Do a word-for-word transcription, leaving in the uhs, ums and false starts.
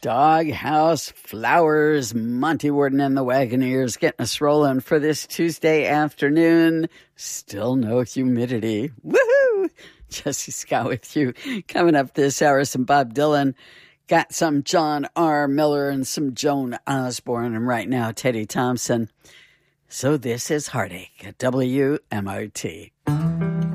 Doghouse Flowers, Monty Worden and the Wagoneers getting us rolling for this Tuesday afternoon. Still no humidity. Woohoo! Jesse Scott with you. Coming up this hour, some Bob Dylan. Got some John R. Miller and some Joan Osborne. And right now, Teddy Thompson. So this is Heartache at W M R T.